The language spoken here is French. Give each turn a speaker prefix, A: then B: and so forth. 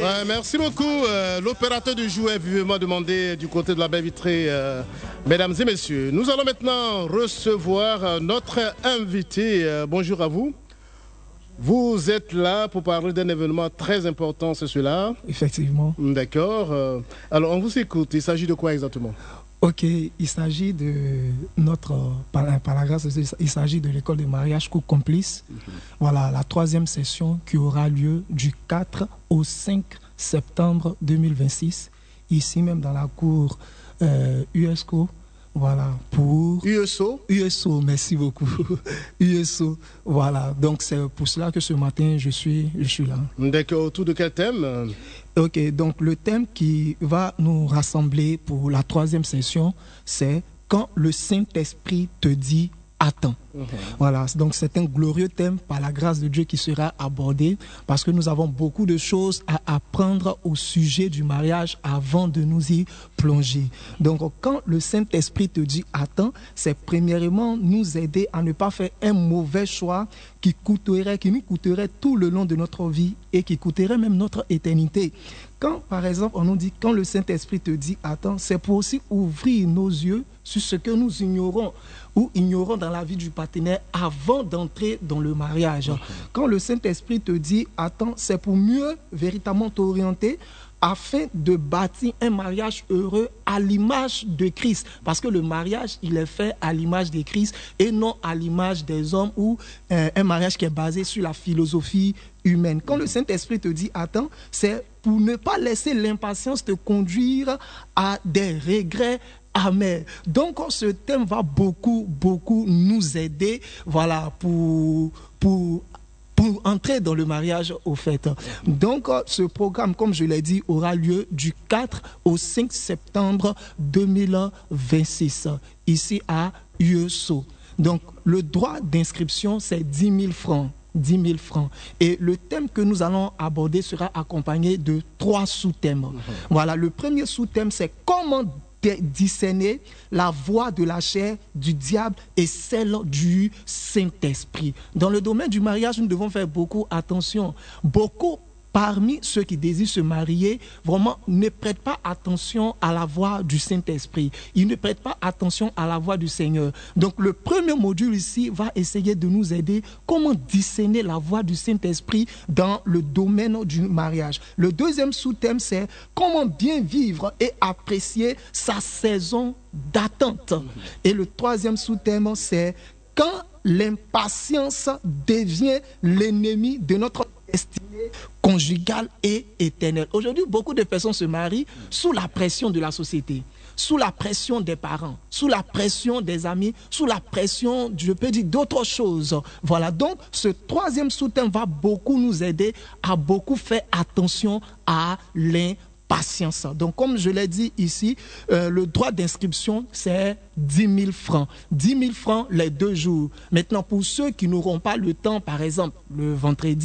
A: Ouais, merci beaucoup. L'opérateur du jour est vivement demandé du côté de la baie vitrée. Mesdames et messieurs, nous allons maintenant recevoir notre invité. Bonjour à vous. Vous êtes là pour parler d'un événement très important, c'est cela?
B: Effectivement.
A: D'accord. Alors, on vous écoute. Il s'agit de quoi exactement?
B: Ok, il s'agit de notre, par la grâce de Dieu, il s'agit de l'école de mariage Couple Complice. Voilà, la 3e session qui aura lieu du 4 au 5 septembre 2026, ici même dans la cour USCO. Voilà, pour...
A: USO?
B: USO, merci beaucoup. USO, voilà. Donc, c'est pour cela que ce matin, je suis là.
A: D'accord. Autour de quel thème?
B: Ok, donc le thème qui va nous rassembler pour la 3e session, c'est quand le Saint-Esprit te dit attends. Voilà, donc c'est un glorieux thème par la grâce de Dieu qui sera abordé parce que nous avons beaucoup de choses à apprendre au sujet du mariage avant de nous y plonger. Donc quand le Saint-Esprit te dit attends, c'est premièrement nous aider à ne pas faire un mauvais choix qui nous coûterait tout le long de notre vie et qui coûterait même notre éternité. Quand, par exemple, on nous dit, quand le Saint-Esprit te dit attends, c'est pour aussi ouvrir nos yeux sur ce que nous ignorons ou ignorons dans la vie du partenaire avant d'entrer dans le mariage. Quand le Saint-Esprit te dit attends, c'est pour mieux véritablement t'orienter afin de bâtir un mariage heureux à l'image de Christ. Parce que le mariage, il est fait à l'image de Christ et non à l'image des hommes ou un mariage qui est basé sur la philosophie humaine. Quand le Saint-Esprit te dit attends, c'est pour ne pas laisser l'impatience te conduire à des regrets amers. Donc ce thème va beaucoup nous aider, voilà, pour entrer dans le mariage au fait. Donc ce programme, comme je l'ai dit, aura lieu du 4 au 5 septembre 2026 ici à USO. Donc le droit d'inscription, c'est 10 000 francs. 10 000 francs. Et le thème que nous allons aborder sera accompagné de 3 sous-thèmes. Voilà, le premier sous-thème, c'est comment discerner la voix de la chair, du diable et celle du Saint-Esprit. Dans le domaine du mariage, nous devons faire beaucoup attention. Beaucoup parmi ceux qui désirent se marier, vraiment ne prêtent pas attention à la voix du Saint-Esprit. Ils ne prêtent pas attention à la voix du Seigneur. Donc le premier module ici va essayer de nous aider comment discerner la voix du Saint-Esprit dans le domaine du mariage. Le deuxième sous-thème, c'est comment bien vivre et apprécier sa saison d'attente. Et le troisième sous-thème, c'est quand l'impatience devient l'ennemi de notre destinée conjugale et éternelle. Aujourd'hui, beaucoup de personnes se marient sous la pression de la société, sous la pression des parents, sous la pression des amis, sous la pression, je peux dire, d'autres choses. Voilà, donc ce troisième sous-thème va beaucoup nous aider à beaucoup faire attention à l'impatience. Donc, comme je l'ai dit ici, le droit d'inscription, c'est 10 000 francs. 10 000 francs les 2 jours. Maintenant, pour ceux qui n'auront pas le temps, par exemple, le vendredi,